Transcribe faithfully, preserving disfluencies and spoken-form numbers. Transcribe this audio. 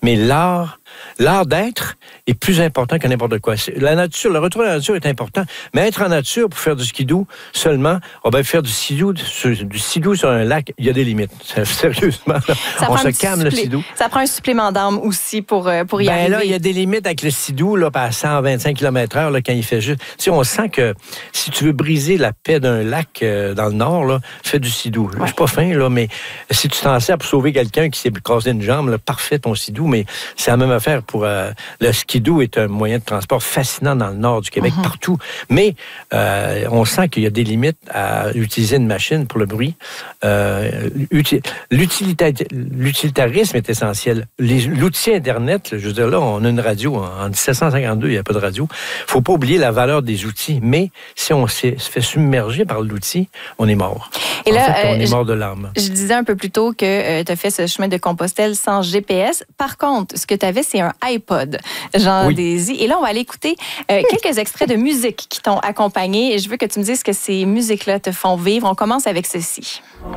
mais l'art, l'art d'être est plus important que n'importe quoi. La nature, le retour à la nature est important, mais être en nature pour faire du skidoo seulement, on va faire du skidoo, du skidoo sur un lac, il y a des limites. Sérieusement, là, ça on se calme le skidoo. Ça prend un supplément d'âme aussi pour, pour y ben arriver. Là, il y a des limites avec le skidoo, là, à cent vingt-cinq kilomètres heure, là, quand il fait juste... Tu sais, on sent que si tu veux briser la paix d'un lac euh, dans le nord, là, fais du skidoo. Ouais. Je suis pas fin, là, mais si tu t'en sers pour sauver quelqu'un qui s'est cassé une jambe, là, parfait ton skidoo, mais c'est la même affaire pour... Euh, le skidoo est un moyen de transport fascinant dans le nord du Québec, mm-hmm. partout, mais euh, on sent qu'il y a des limites à utiliser une machine pour le bruit. Euh, uti- l'utilita- l'utilitarisme est essentiel. Les, l'outil Internet, je veux dire, là, on a une radio. En dix-sept cent cinquante-deux, il n'y a pas de radio. Il ne faut pas oublier la valeur des outils, mais si on se fait submerger par l'outil, on est mort. Et là, en fait, on euh, est mort de l'âme. Je disais un peu plus tôt que euh, tu as fait ce chemin de Compostelle sans G P S. Par contre, ce que tu avais, c'est un iPod, Jean oui. Désy. Et là, on va aller écouter euh, quelques extraits de musique qui t'ont accompagné. Et je veux que tu me dises que ces musiques-là te font vivre. On commence avec ceci.